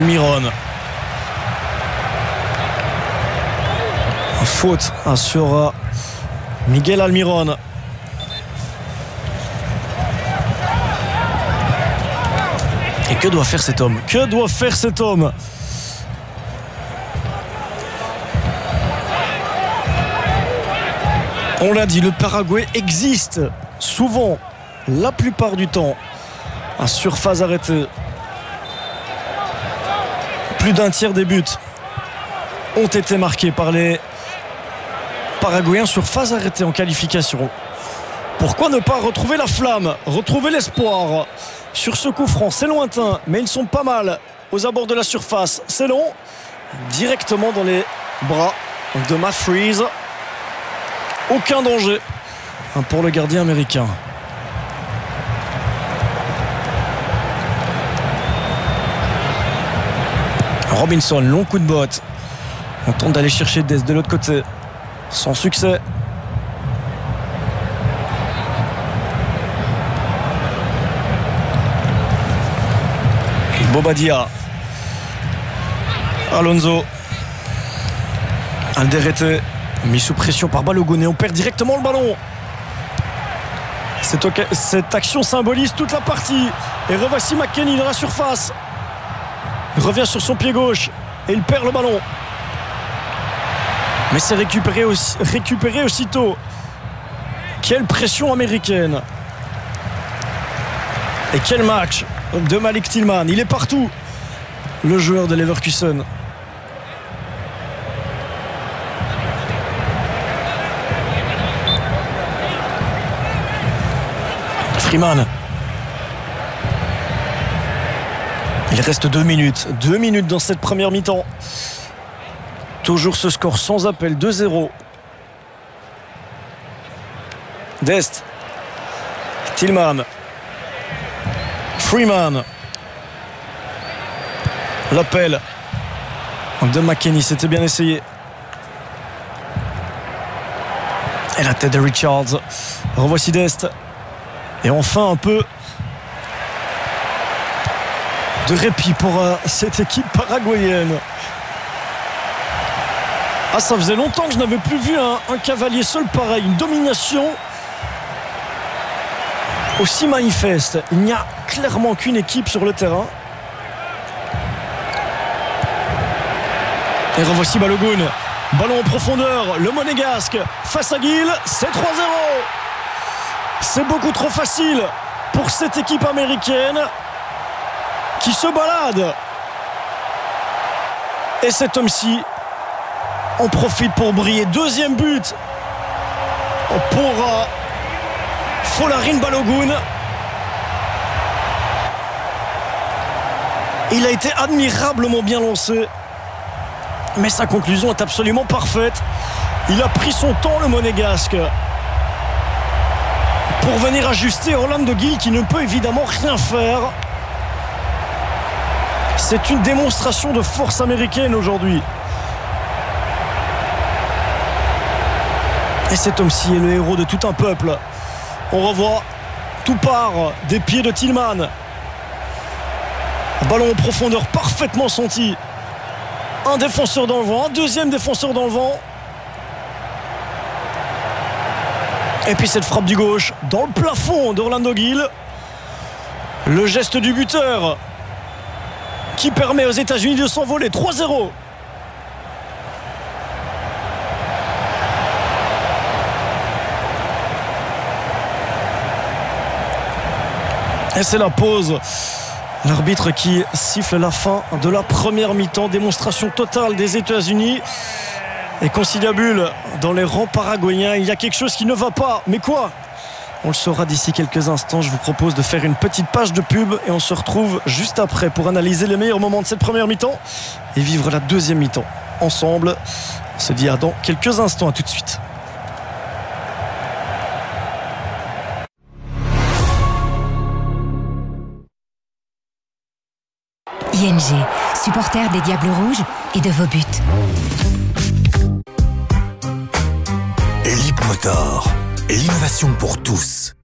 Miron. Faute sur Miguel Almiron. Et que doit faire cet homme? Que doit faire cet homme? On l'a dit, le Paraguay existe souvent, la plupart du temps, à surface arrêtée. Plus d'un tiers des buts ont été marqués par les Paraguayens sur phase arrêtée en qualification. Pourquoi ne pas retrouver la flamme, retrouver l'espoir sur ce coup franc? C'est lointain, mais ils sont pas mal aux abords de la surface. C'est long, directement dans les bras de Matt Freese. Aucun danger pour le gardien américain. Robinson, long coup de botte. On tente d'aller chercher Dest de l'autre côté. Sans succès. Bobadilla. Alonso. Alderete. Mis sous pression par Balogun et on perd directement le ballon. Cette action symbolise toute la partie. Et revoici McKennie dans la surface. Il revient sur son pied gauche et il perd le ballon. Mais c'est récupéré aussitôt. Quelle pression américaine. Et quel match de Malik Tillman. Il est partout, le joueur de Leverkusen. Freeman. Il reste 2 minutes. 2 minutes dans cette première mi-temps. Toujours ce score sans appel, 2-0. Dest. Tillman. Freeman. L'appel de McKennie, c'était bien essayé. Et la tête de Richards. Revoici Dest. Et enfin un peu de répit pour cette équipe paraguayenne. Ah, ça faisait longtemps que je n'avais plus vu un cavalier seul pareil. Une domination aussi manifeste. Il n'y a clairement qu'une équipe sur le terrain. Et revoici Balogun. Ballon en profondeur. Le Monégasque face à Gil. C'est 3-0. C'est beaucoup trop facile pour cette équipe américaine qui se balade. Et cet homme-ci en profite pour briller. Deuxième but pour Folarin Balogun. Il a été admirablement bien lancé, mais sa conclusion est absolument parfaite. Il a pris son temps, le Monégasque, pour venir ajuster Orlando Gil, qui ne peut évidemment rien faire. C'est une démonstration de force américaine aujourd'hui. Et cet homme-ci est le héros de tout un peuple. On revoit, tout part des pieds de Tillman. Ballon en profondeur parfaitement senti. Un défenseur dans le vent, un deuxième défenseur dans le vent. Et puis cette frappe du gauche dans le plafond d'Orlando Gil. Le geste du buteur qui permet aux États-Unis de s'envoler. 3-0. Et c'est la pause. L'arbitre qui siffle la fin de la première mi-temps. Démonstration totale des États-Unis. Et conciliabule dans les rangs paraguayens. Il y a quelque chose qui ne va pas. Mais quoi? On le saura d'ici quelques instants. Je vous propose de faire une petite page de pub et on se retrouve juste après pour analyser les meilleurs moments de cette première mi-temps et vivre la deuxième mi-temps ensemble. On se dit à dans quelques instants. À tout de suite. ING, supporter des Diables Rouges et de vos buts. Leapmotor, l'innovation pour tous.